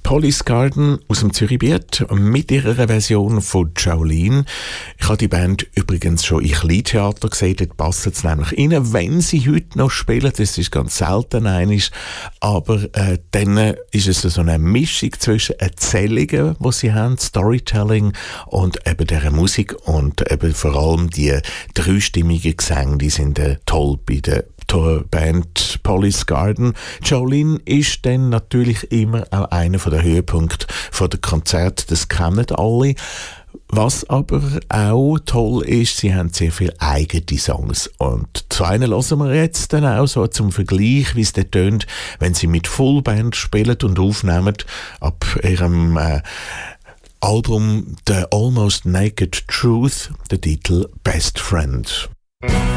Police Garden aus dem Zürichbiet mit ihrer Version von Jolene. Ich habe die Band übrigens schon in Kleintheater gesehen, dort passt es nämlich rein, wenn sie heute noch spielen, das ist ganz selten einiges, aber dann ist es so eine Mischung zwischen Erzählungen, die sie haben, Storytelling und eben dieser Musik und eben vor allem die dreistimmigen Gesänge, die sind toll bei der Band Police Garden. Jolene ist dann natürlich immer auch einer der Höhepunkte der Konzerte, das kennen alle. Was aber auch toll ist, sie haben sehr viele eigene Songs. Und zu einen hören wir jetzt dann auch so zum Vergleich, wie es dann tönt, wenn sie mit Fullband spielen und aufnehmen, ab ihrem Album The Almost Naked Truth, der Titel Best Friend.